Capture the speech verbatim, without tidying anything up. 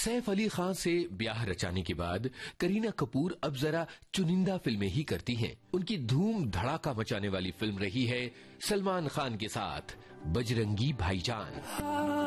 सैफ अली खान से ब्याह रचाने के बाद करीना कपूर अब जरा चुनिंदा फिल्में ही करती हैं। उनकी धूम धड़ाका मचाने वाली फिल्म रही है सलमान खान के साथ बजरंगी भाईजान।